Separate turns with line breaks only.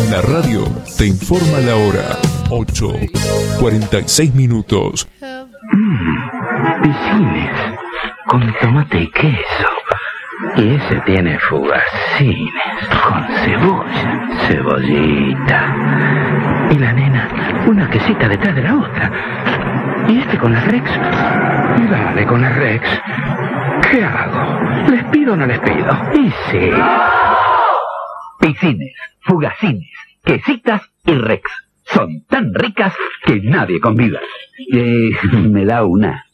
La radio te informa la hora. 8:46.
Piscines con tomate y queso. Y ese tiene fugacines con cebolla, cebollita. Y la nena, una quesita detrás de la otra. Y este con las Rex. Y dale con las Rex. ¿Qué hago? ¿Les pido o no les pido? Y sí.
Piscines, fugacines, quesitas y Rex. Son tan ricas que nadie convida.
¿Me da una?